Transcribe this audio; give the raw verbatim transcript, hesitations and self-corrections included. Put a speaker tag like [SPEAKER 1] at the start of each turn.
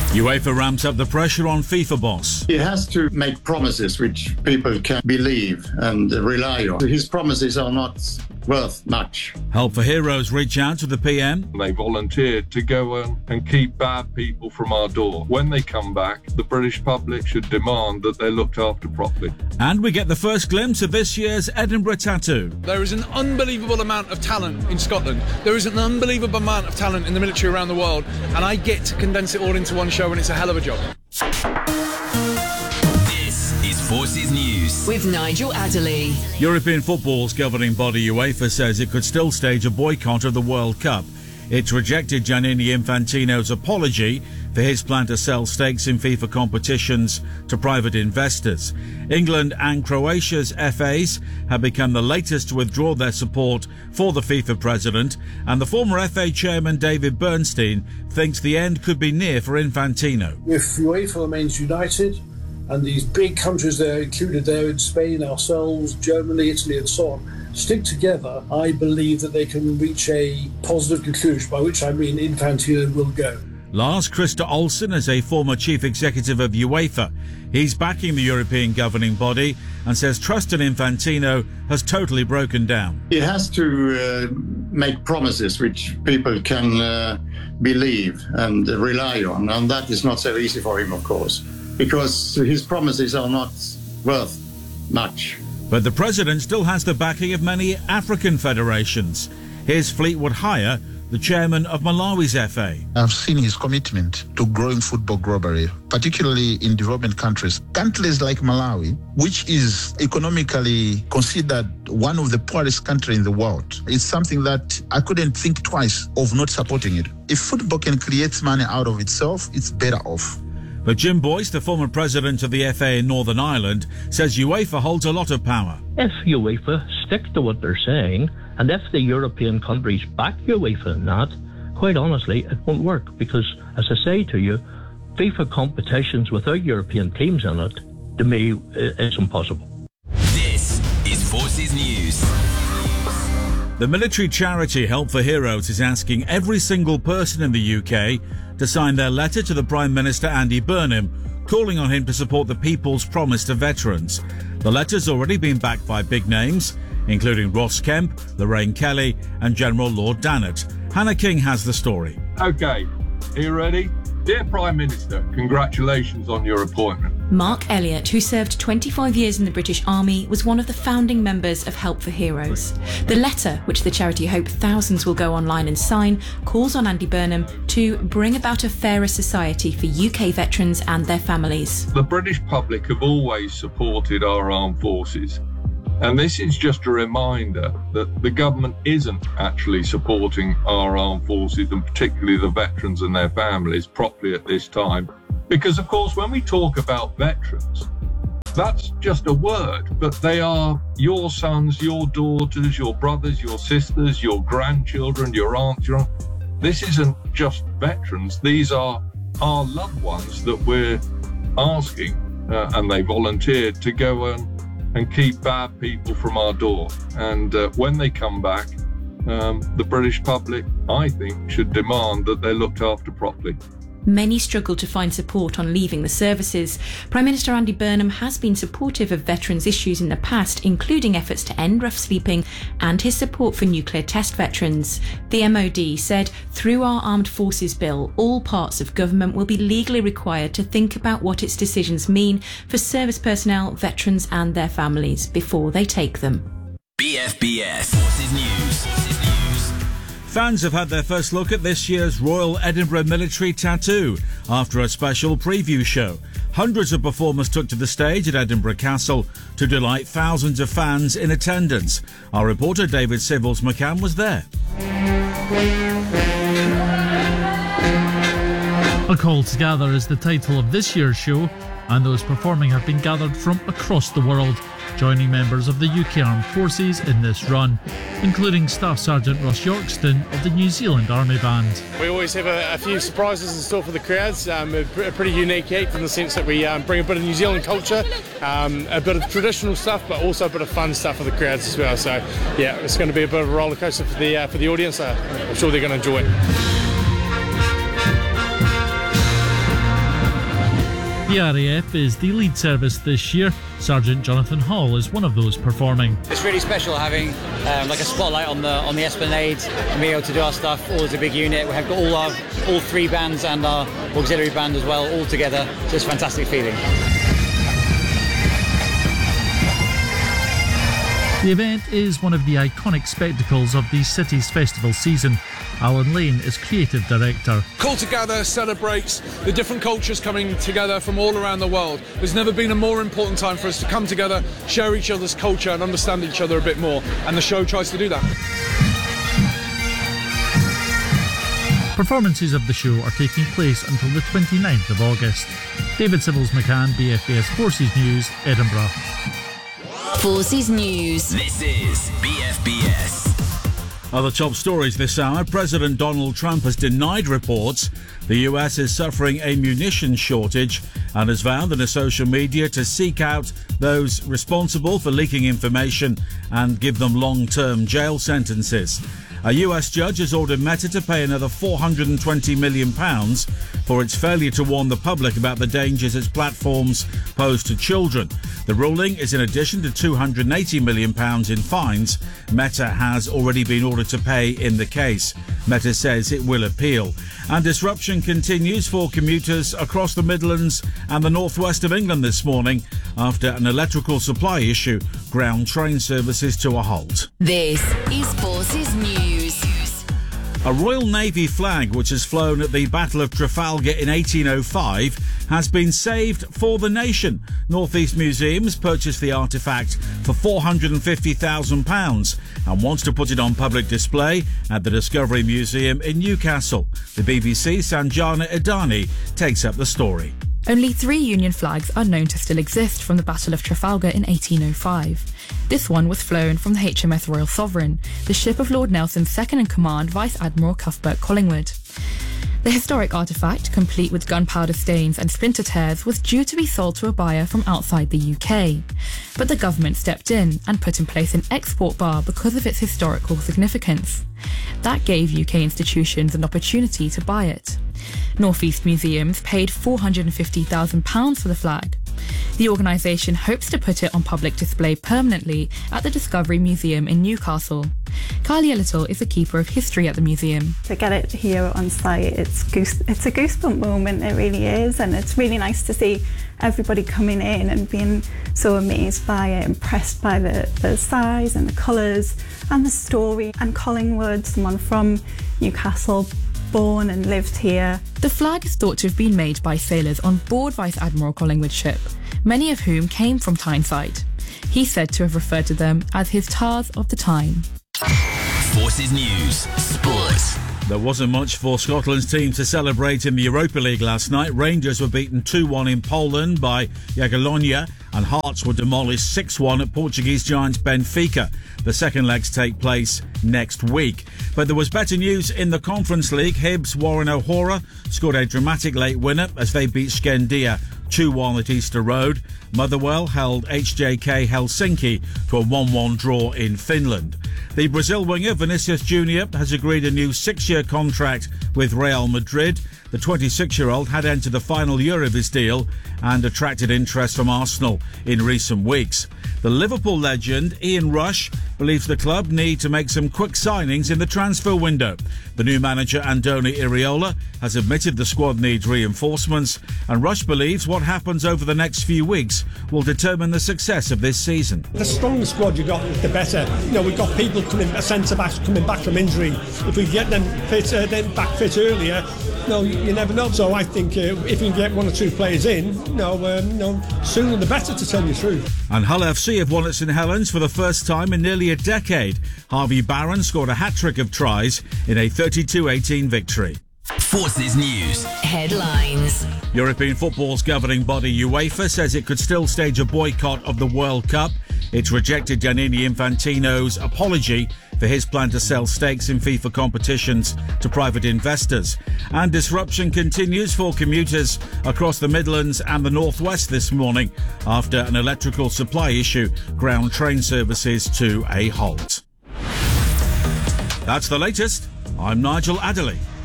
[SPEAKER 1] UEFA ramps up the pressure on FIFA boss.
[SPEAKER 2] He has to make promises which people can believe and rely on. His promises are not worth much.
[SPEAKER 1] Help for Heroes reach out to the P M.
[SPEAKER 3] They volunteered to go in and keep bad people from our door. When they come back, the British public should demand that they're looked after properly.
[SPEAKER 1] And we get the first glimpse of this year's Edinburgh Tattoo.
[SPEAKER 4] There is an unbelievable amount of talent in Scotland. There is an unbelievable amount of talent in the military around the world, and I get to condense it all into one show, and it's a hell of a job.
[SPEAKER 5] This is Forces News
[SPEAKER 6] with Nigel Adderley.
[SPEAKER 1] European football's governing body UEFA says it could still stage a boycott of the World Cup. It rejected Gianni Infantino's apology for his plan to sell stakes in FIFA competitions to private investors. England and Croatia's F As have become the latest to withdraw their support for the FIFA president, and the former F A chairman David Bernstein thinks the end could be near for Infantino.
[SPEAKER 7] If UEFA remains united, and these big countries there included there in Spain, ourselves, Germany, Italy and so on, stick together, I believe that they can reach a positive conclusion, by which I mean Infantino will go.
[SPEAKER 1] Lars-Christer Olsen is a former chief executive of UEFA. He's backing the European governing body and says trust in Infantino has totally broken down.
[SPEAKER 2] He has to uh, make promises which people can uh, believe and rely on, and that is not so easy for him, of course, because his promises are not worth much.
[SPEAKER 1] But the president still has the backing of many African federations. Here's Fleetwood Hire, the chairman of Malawi's F A.
[SPEAKER 8] I've seen his commitment to growing football globally, particularly in developing countries. Countries like Malawi, which is economically considered one of the poorest countries in the world, it's something that I couldn't think twice of not supporting it. If football can create money out of itself, it's better off.
[SPEAKER 1] But Jim Boyce, the former president of the F A in Northern Ireland, says UEFA holds a lot of power.
[SPEAKER 9] If UEFA stick to what they're saying, and if the European countries back UEFA in that, quite honestly, it won't work. Because, as I say to you, FIFA competitions without European teams in it, to me, is impossible.
[SPEAKER 5] This is Forces News.
[SPEAKER 1] The military charity Help for Heroes is asking every single person in the U K to sign their letter to the Prime Minister Andy Burnham, calling on him to support the People's Promise to veterans. The letter's already been backed by big names, including Ross Kemp, Lorraine Kelly and General Lord Dannatt. Hannah King has the story.
[SPEAKER 3] OK, are you ready? Dear Prime Minister, congratulations on your appointment.
[SPEAKER 10] Mark Elliott, who served twenty-five years in the British Army, was one of the founding members of Help for Heroes. The letter, which the charity hope thousands will go online and sign, calls on Andy Burnham to bring about a fairer society for U K veterans and their families.
[SPEAKER 3] The British public have always supported our armed forces. And this is just a reminder that the government isn't actually supporting our armed forces, and particularly the veterans and their families, properly at this time. Because, of course, when we talk about veterans, that's just a word, but they are your sons, your daughters, your brothers, your sisters, your grandchildren, your aunts, your aunt. This isn't just veterans. These are our loved ones that we're asking, uh, and they volunteered to go and and keep bad people from our door. And uh, when they come back, um, the British public, I think, should demand that they're looked after properly.
[SPEAKER 10] Many struggle to find support on leaving the services. Prime Minister Andy Burnham has been supportive of veterans' issues in the past, including efforts to end rough sleeping and his support for nuclear test veterans. The M O D said, through our Armed Forces Bill, all parts of government will be legally required to think about what its decisions mean for service personnel, veterans and their families before they take them.
[SPEAKER 5] B F B S Forces News. Forces News.
[SPEAKER 1] Fans have had their first look at this year's Royal Edinburgh Military Tattoo after a special preview show. Hundreds of performers took to the stage at Edinburgh Castle to delight thousands of fans in attendance. Our reporter David Sibbles McCann was there.
[SPEAKER 11] A Call to Gather is the title of this year's show, and those performing have been gathered from across the world, joining members of the U K Armed Forces in this run, including Staff Sergeant Ross Yorkston of the New Zealand Army Band.
[SPEAKER 12] We always have a, a few surprises in store for the crowds. Um, a, a pretty unique act in the sense that we um, bring a bit of New Zealand culture, um, a bit of traditional stuff, but also a bit of fun stuff for the crowds as well. So yeah, it's going to be a bit of a roller coaster for the uh, for the audience. Uh, I'm sure they're going to enjoy it.
[SPEAKER 11] The R A F is the lead service this year. Sergeant Jonathan Hall is one of those performing.
[SPEAKER 6] It's really special having um, like a spotlight on the on the Esplanade and being able to do our stuff all as a big unit. We have got all our all three bands and our auxiliary band as well all together. So it's a fantastic feeling.
[SPEAKER 11] The event is one of the iconic spectacles of the city's festival season. Alan Lane is creative director.
[SPEAKER 4] Call Together celebrates the different cultures coming together from all around the world. There's never been a more important time for us to come together, share each other's culture and understand each other a bit more, and the show tries to do that.
[SPEAKER 11] Performances of the show are taking place until the twenty-ninth of August. David Sibbles-McCann, B F B S Forces News, Edinburgh.
[SPEAKER 13] Forces News.
[SPEAKER 5] This is B F B S.
[SPEAKER 1] Other top stories this hour. President Donald Trump has denied reports the U S is suffering a munitions shortage and has vowed in social media to seek out those responsible for leaking information and give them long-term jail sentences. A U S judge has ordered Meta to pay another four hundred twenty million pounds for its failure to warn the public about the dangers its platforms pose to children. The ruling is in addition to two hundred eighty million pounds in fines Meta has already been ordered to pay in the case. Meta says it will appeal. And disruption continues for commuters across the Midlands and the northwest of England this morning after an electrical supply issue ground train services to a halt.
[SPEAKER 13] This is Forces News.
[SPEAKER 1] A Royal Navy flag which has flown at the Battle of Trafalgar in eighteen oh five has been saved for the nation. North East Museums purchased the artefact for four hundred fifty thousand pounds and wants to put it on public display at the Discovery Museum in Newcastle. The B B C's Sanjana Idani takes up the story.
[SPEAKER 14] Only three Union flags are known to still exist from the Battle of Trafalgar in eighteen oh five. This one was flown from the H M S Royal Sovereign, the ship of Lord Nelson's second-in-command Vice Admiral Cuthbert Collingwood. The historic artefact, complete with gunpowder stains and splinter tears, was due to be sold to a buyer from outside the U K. But the government stepped in and put in place an export bar because of its historical significance. That gave U K institutions an opportunity to buy it. North East Museums paid four hundred fifty thousand pounds for the flag. The organisation hopes to put it on public display permanently at the Discovery Museum in Newcastle. Kylie Little is the keeper of history at the museum.
[SPEAKER 15] To get it here on site, it's goose, it's a goosebump moment, it really is, and it's really nice to see everybody coming in and being so amazed by it, impressed by the, the size and the colours and the story. And Collingwood, someone from Newcastle, born and lived here.
[SPEAKER 14] The flag is thought to have been made by sailors on board Vice Admiral Collingwood's ship, many of whom came from Tyneside. He's said to have referred to them as his tars of the time.
[SPEAKER 5] Forces News Sports.
[SPEAKER 1] There wasn't much for Scotland's team to celebrate in the Europa League last night. Rangers were beaten two one in Poland by Jagiellonia and Hearts were demolished six one at Portuguese giants Benfica. The second legs take place next week. But there was better news in the Conference League. Hibs Warren O'Hora scored a dramatic late winner as they beat Skendia two one at Easter Road. Motherwell held H J K Helsinki to a one one draw in Finland. The Brazil winger Vinicius Junior has agreed a new six-year contract with Real Madrid. The twenty-six-year-old had entered the final year of his deal and attracted interest from Arsenal in recent weeks. The Liverpool legend Ian Rush believes the club need to make some quick signings in the transfer window. The new manager Andoni Iraola has admitted the squad needs reinforcements, and Rush believes what happens over the next few weeks will determine the success of this season.
[SPEAKER 16] The stronger squad you got, the better. You know, we've got people coming, centre backs coming back from injury. If we get them fit, uh, them back fit earlier, no, you, you never know. So I think uh, if we can get one or two players in, you know, um, you know, sooner the better, to tell you the truth.
[SPEAKER 1] And Hull F C have won at St Helens for the first time in nearly a decade. Harvey Barron scored a hat-trick of tries in a thirty-two eighteen victory.
[SPEAKER 5] Forces News
[SPEAKER 13] Headlines.
[SPEAKER 1] European football's governing body UEFA says it could still stage a boycott of the World Cup. It's rejected Gianni Infantino's apology for his plan to sell stakes in FIFA competitions to private investors. And disruption continues for commuters across the Midlands and the Northwest this morning after an electrical supply issue ground train services to a halt. That's the latest. I'm Nigel Adderley.